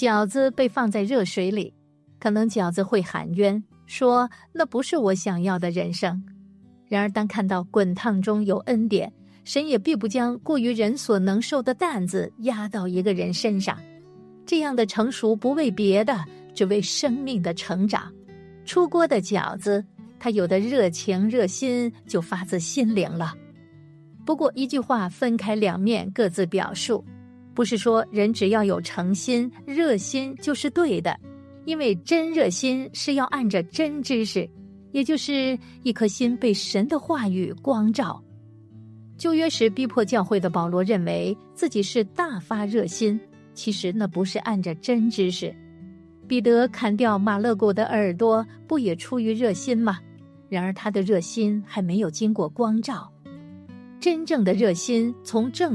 饺子被放在热水里，可能饺子会喊冤，说那不是我想要的人生。然而当看到滚烫中有恩典，神也必不将过于人所能受的担子压到一个人身上。这样的成熟不为别的，只为生命的成长。出锅的饺子，它有的热情热心就发自心灵了。不过一句话分开两面各自表述，不是说人只要有诚心热心就是对的，因为真热心是要按着真知识，也就是一颗心被神的话语光照。旧约时逼迫教会的保罗认为自己是大发热心，其实那不是按着真知识。彼得砍掉马勒狗的耳朵，不也出于热心吗？然而他的热心还没有经过光照。真正的热心从正